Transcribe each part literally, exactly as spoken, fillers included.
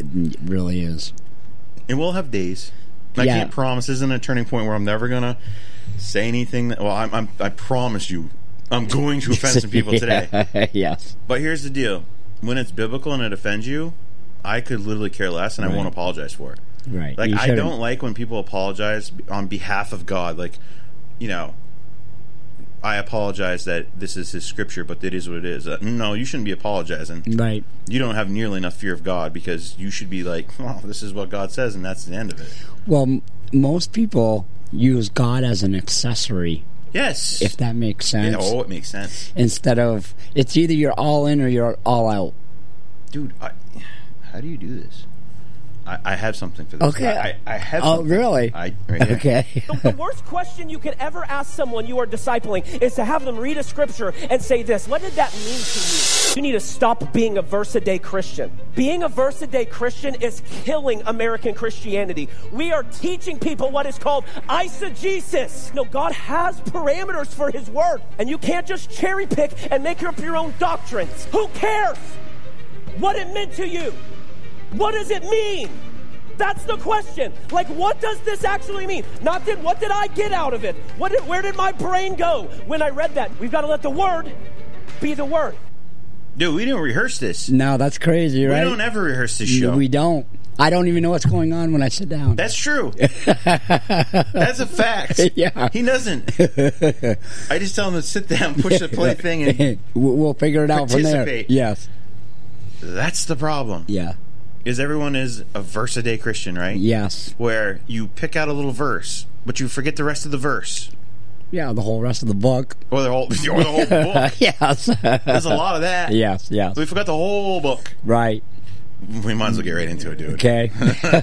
It really is. And we'll have days. I yeah. can't promise. This isn't a turning point where I'm never going to say anything. That, well, I'm, I'm, I promise you, I'm going to offend some people today. Yes. But here's the deal. When it's biblical and it offends you, I could literally care less, and right. I won't apologize for it. Right. Like, I don't like when people apologize on behalf of God. Like, you know, I apologize that this is his scripture, but it is what it is. Uh, no, you shouldn't be apologizing. Right. You don't have nearly enough fear of God, because you should be like, well, this is what God says, and that's the end of it. Well, m- most people use God as an accessory. Yes. If that makes sense. Yeah, oh, it makes sense. Instead of, it's either you're all in or you're all out. Dude, I, how do you do this? I, I have something for this. Okay. I, I have Oh, something. really? I, right here. Okay. The, the worst question you could ever ask someone you are discipling is to have them read a scripture and say this. What did that mean to you? You need to stop being a verse-a-day Christian. Being a verse-a-day Christian is killing American Christianity. We are teaching people what is called eisegesis. No, God has parameters for his word, and you can't just cherry pick and make up your own doctrines. Who cares what it meant to you? What does it mean? That's the question. Like, what does this actually mean? Not that, what did I get out of it? What did, where did my brain go when I read that? We've got to let the word be the word. Dude, we didn't rehearse this. No, that's crazy, right? We don't ever rehearse this show. We don't. I don't even know what's going on when I sit down. That's true. That's a fact. Yeah. He doesn't. I just tell him to sit down, push the play thing, and we'll figure it out from there. Yes. That's the problem. Yeah. Is everyone is a verse-a-day Christian, right? Yes. Where you pick out a little verse, but you forget the rest of the verse. Yeah, the whole rest of the book. Or the whole, or the whole book. Yes. There's a lot of that. Yes, yes. We forgot the whole book. Right. We might as well get right into it, dude. Okay.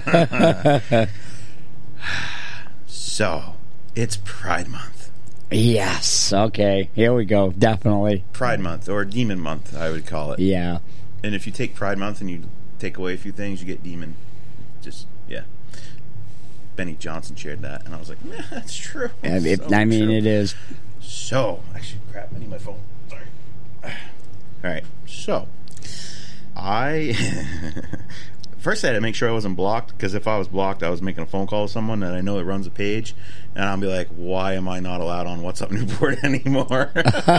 So, it's Pride Month. Yes. Okay. Here we go. Definitely. Pride Month, or Demon Month, I would call it. Yeah. And if you take Pride Month and you take away a few things, you get Demon. Just, yeah. Benny Johnson shared that, and I was like, yeah, that's true. Yeah, it, so I mean, true. it is. So, actually, crap, I need my phone. Sorry. All right, so, I... First, I had to make sure I wasn't blocked, because if I was blocked, I was making a phone call to someone that I know that runs a page, and I'll be like, why am I not allowed on What's Up Newport anymore?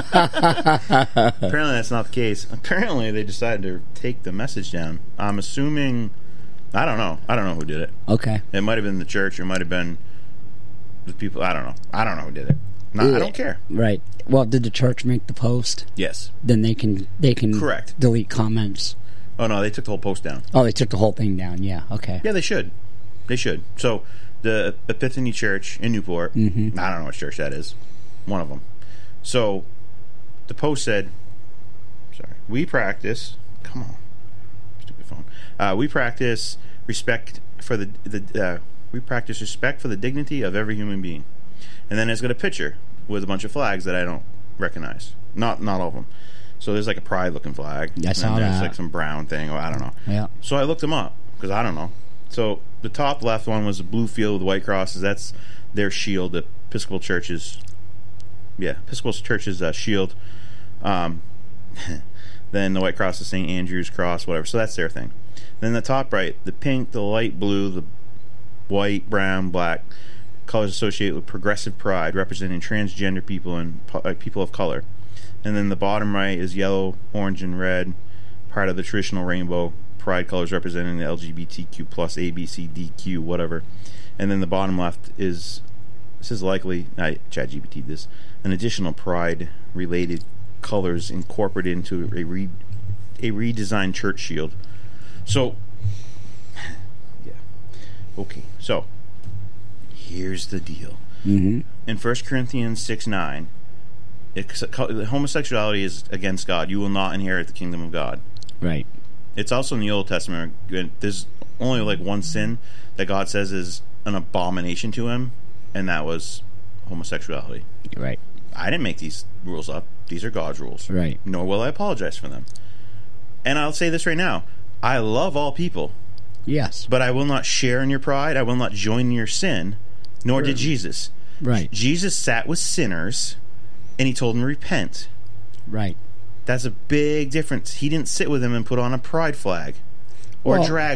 Apparently, that's not the case. Apparently, they decided to take the message down. I'm assuming... I don't know. I don't know who did it. Okay. It might have been the church, or it might have been the people. I don't know. I don't know who did it. No, I don't care. Right. Well, did the church make the post? Yes. Then they can they can Correct. delete comments. Oh, no, they took the whole post down. Oh, they took the whole thing down. Yeah, okay. Yeah, they should. They should. So, the Epiphany Church in Newport, mm-hmm. I don't know what church that is. One of them. So, the post said, sorry, we practice, come on, stupid phone. Uh, we practice respect for the, the uh, we practice respect for the dignity of every human being. And then it's got a picture with a bunch of flags that I don't recognize. Not not all of them. So there's like a pride looking flag. I saw and there's that. like some brown thing, or I don't know. Yeah. So I looked them up, because I don't know. So the top left one was a blue field with white crosses. That's their shield, the Episcopal Church's, yeah, Episcopal Church's uh, shield. Um, then the white cross is Saint Andrew's cross, whatever. So that's their thing. Then the top right, the pink, the light blue, the white, brown, black, colors associated with progressive pride, representing transgender people and uh, people of color. And then the bottom right is yellow, orange, and red, part of the traditional rainbow pride colors representing the L G B T Q plus A, B, C, D, Q, whatever. And then the bottom left is, this is likely, I ChatGPT this, an additional pride-related colors incorporated into a, re, a redesigned church shield. So, yeah. Okay, so, here's the deal. Mm-hmm. In First Corinthians six nine, it, homosexuality is against God. You will not inherit the kingdom of God. Right. It's also in the Old Testament. There's only like one sin that God says is an abomination to him, and that was homosexuality. Right. I didn't make these rules up. These are God's rules. Right. Nor will I apologize for them. And I'll say this right now. I love all people. Yes. But I will not share in your pride. I will not join in your sin. Nor Right. did Jesus. Right. Jesus sat with sinners, and he told them to repent. Right. That's a big difference. He didn't sit with them and put on a pride flag or Well, drag